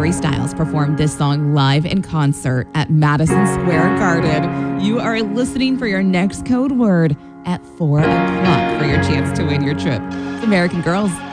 Harry Styles performed this song live in concert at Madison Square Garden. You are listening for your next code word at 4 o'clock for your chance to win your trip. It's American Girls.